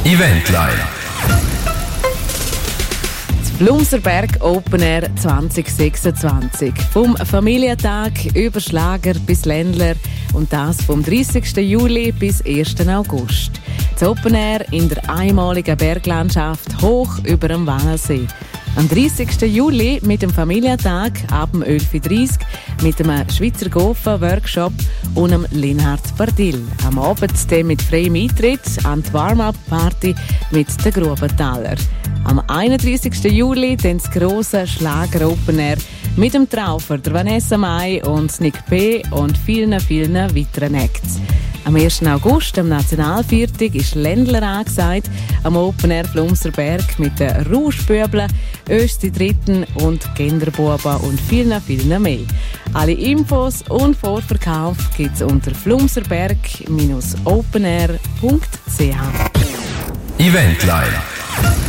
Eventline. Flumserberg Open Air 2026. Vom Familientag über Schlager bis Ländler und das vom 30. Juli bis 1. August. Das Open Air in der einmaligen Berglandschaft hoch über dem Wannsee. Am 30. Juli mit dem Familientag ab dem 11.30 Uhr mit dem Schweizer Gofen-Workshop und dem Linhard Bardil. Am Abend dann mit freiem Eintritt an die Warm-Up-Party mit den Grubenthaler. Am 31. Juli dann das grosse Schlager Open Air mit dem Traufer, der Vanessa Mai und Nick P. und vielen weiteren Acts. Am 1. August, am Nationalviertag, ist Ländler angesagt, am Open Air Flumserberg mit den Rauschbübeln, Östi Dritten und Genderbuben und vielen mehr. Alle Infos und Vorverkauf gibt es unter flumserberg-openair.ch. Eventline.